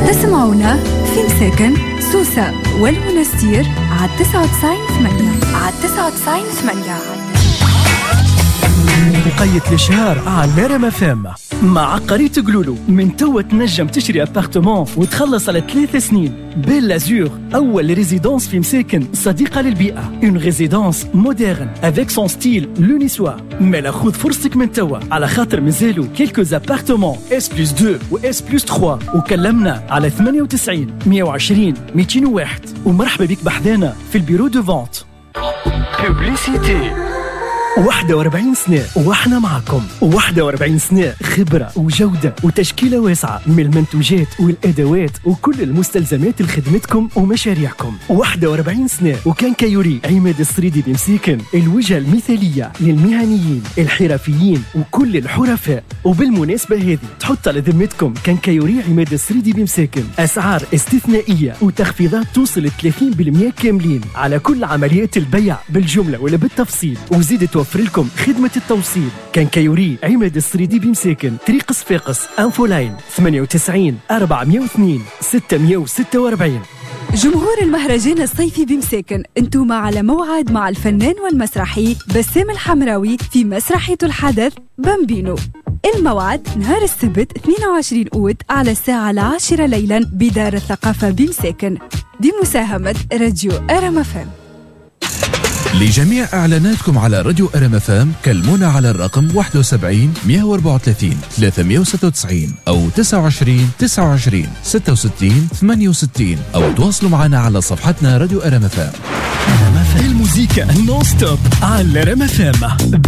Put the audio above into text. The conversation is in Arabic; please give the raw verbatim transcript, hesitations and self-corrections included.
تسمعونا في مساكن سوسة والمنستير على تسعة وتسعين ثمانية على تسعة وتسعين ثمانية. مقيد الشهر على رما فام مع قرية قلولو. من توا تنجم تشري ابارتمون وتخلص على ثلاث سنين. بيل لازور أول ريزيدونس في مساكن صديقة للبيئة. اون ريزيدونس مودرن افيك سون ستيل لونيسوا. مالا خذ فرصتك من توا على خاطر مازالو كيلكوز ابارتمون اس بلس اثنين و اس بلس ثلاثة. وكلمنا على ثمانية وتسعين مية وعشرين مئتين وواحد. ومرحبا بك بحذانا في البيرو دو فونت. بوبليسيتي واحد وأربعين سنة وإحنا معكم. واحد وأربعين سنة خبرة وجودة وتشكيلة واسعة من المنتوجات والأدوات وكل المستلزمات لخدمتكم ومشاريعكم. واحد وأربعين سنة وكان كيوري عماد السريدي بمساكن، الوجهة المثالية للمهنيين الحرفيين وكل الحرفاء. وبالمناسبة هذه تحط على ذمتكم كان كيوري عماد السريدي بمساكن أسعار استثنائية وتخفيضات توصل ثلاثين بالمئة كاملين على كل عمليات البيع بالجملة ولا بالتفصيل. وزيد توفر لكم خدمة التوصيل. كان كيوري عماد السريدي بمساكن، طريق صفاقس، انفولاين ثمانية وتسعين أربعمئة واثنين ستمئة وستة وأربعين. جمهور المهرجان الصيفي بمساكن، انتم على موعد مع الفنان والمسرحي بسام الحمراوي في مسرحية الحدث بامبينو. الموعد نهار السبت اثنين وعشرين أوت على الساعة العاشرة ليلا بدار الثقافة بمساكن، دي مساهمة راديو رما فام. لجميع إعلاناتكم على راديو رما فام كلمونا على الرقم واحد وسبعين مئة وأربعة وثلاثين ثلاثمئة وستة وتسعين أو تسعة وعشرين تسعة وعشرين ستة وستين ثمانية وستين أو تواصلوا معنا على صفحتنا راديو رما فام. الموسيقى نون ستوب على رما فام.